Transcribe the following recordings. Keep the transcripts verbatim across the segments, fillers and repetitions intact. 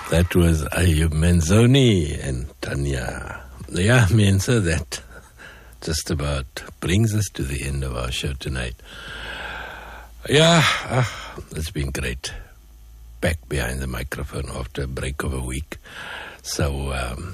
That was Ayub Manzoni and Tanya. Yeah, mense, that just about brings us to the end of our show tonight. Yeah, uh, it's been great. Back behind the microphone after a break of a week. So, um,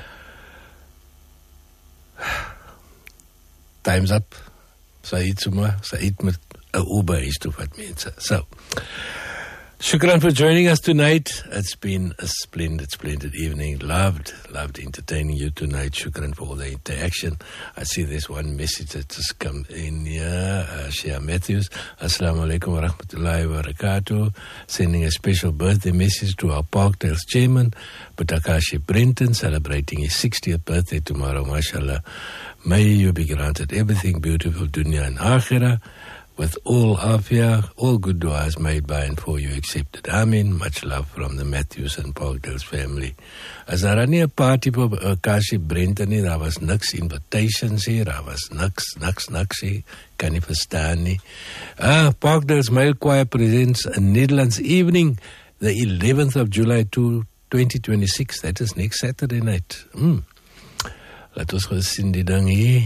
time's up. Said sommer, Said met 'n Uber is toe vat mense. So, shukran for joining us tonight. It's been a splendid, splendid evening. Loved, loved entertaining you tonight. Shukran for all the interaction. I see there's one message that just come in here. Uh, Shia Matthews. Assalamu alaikum wa rahmatullahi wa barakatuh. Sending a special birthday message to our Parkdale's chairman, Butakashi Brenton, celebrating his sixtieth birthday tomorrow. MashaAllah. May you be granted everything beautiful, dunya and akhirah. With all afia, all good du'as made by and for you accepted. Amen. Much love from the Matthews and Parkdale's family. As daar nie 'n party op uh, Kasie Brenton nie, daar was niks invitations hier, daar was niks, niks, niks hier. Kan nie verstaan nie. Ah, Parkdale's Male Choir presents a Netherlands evening, the eleventh of July twenty twenty-six. That is next Saturday night. Hmm. Laat ons gou sien die ding hier.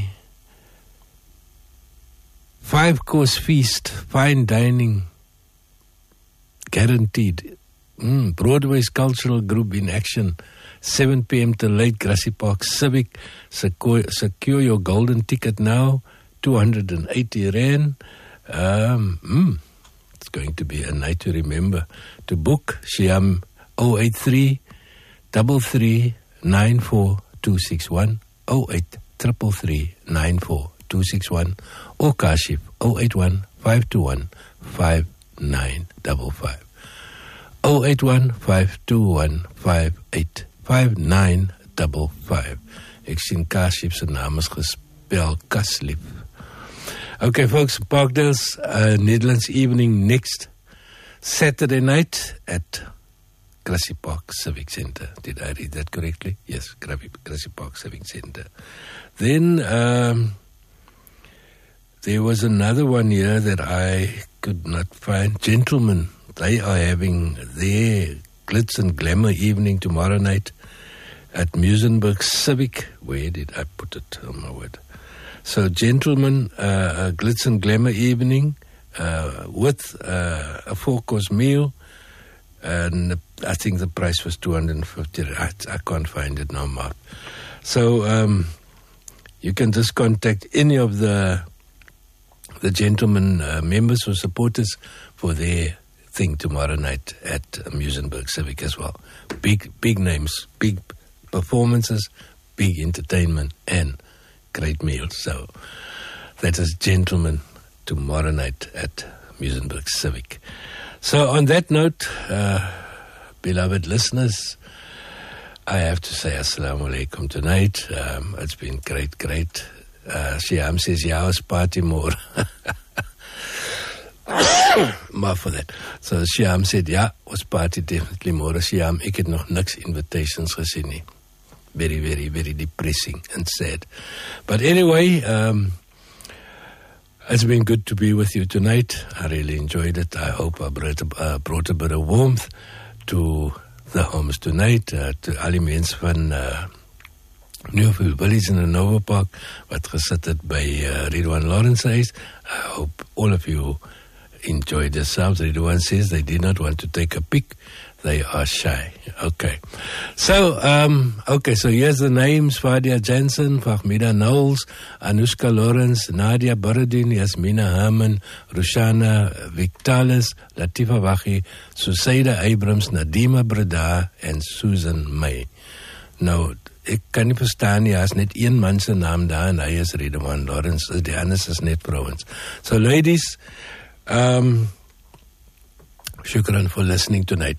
Five-course feast, fine dining, guaranteed. Mm, Broadway's cultural group in action, seven p.m. till late, Grassy Park Civic. Secure, secure your golden ticket now, two hundred eighty rand. Um, mm, it's going to be a night to remember. To book, Shiam zero eight three, three three nine four two six one, zero eight three three nine four two six one, or Kashif zero eight one, five two one, five nine five five. zero eight one, five two one, five eight five nine five five. Ek sien Kashif se naam is gespel Kaslip. Okay folks, Parkdale's uh, Netherlands evening next Saturday night at Grassy Park Civic Centre. Did I read that correctly? Yes, Grassy Park Civic Centre. Then um there was another one here that I could not find. Gentlemen, they are having their glitz and glamour evening tomorrow night at Muizenberg Civic. Where did I put it? Oh my word. So, gentlemen, uh, a glitz and glamour evening uh, with uh, a four-course meal. And I think the price was two hundred fifty. I, I can't find it now, Mark. So, um, you can just contact any of the the gentlemen, uh, members or supporters for their thing tomorrow night at uh, Muizenberg Civic as well. Big, big names, big performances, big entertainment, and great meals. So that is gentlemen tomorrow night at Muizenberg Civic. So on that note, uh, beloved listeners, I have to say assalamu alaikum tonight. Um, it's been great, great. Uh, Shiam says, yeah, it's party more. Maar for that. So Shiam said, yeah, was party definitely more. Shiam, ek het nog niks invitations gesien nie. Very, very, very depressing and sad. But anyway, um, it's been good to be with you tonight. I really enjoyed it. I hope I brought a, uh, brought a bit of warmth to the homes tonight, uh, to al die mense van uh, Newfield Village in the Nova Park, wat gesit het by uh, Ridwan Lawrence huis. I hope all of you enjoyed yourselves. Ridwan says they did not want to take a pic. They are shy. Okay. So, um, okay, so here's the names. Fadia Jansen, Fahmida Knowles, Anushka Lawrence, Nadia Borodin, Yasmina Herman, Rushana Victalis, Latifa Wahi, Susaida Abrams, Nadima Breda, and Susan May. Nou, ek kan nie verstaan nie, hy is net een man se naam daar en hy is Ridwan Lawrence, die anders is net vrouwens. So ladies, um, shukran for listening tonight.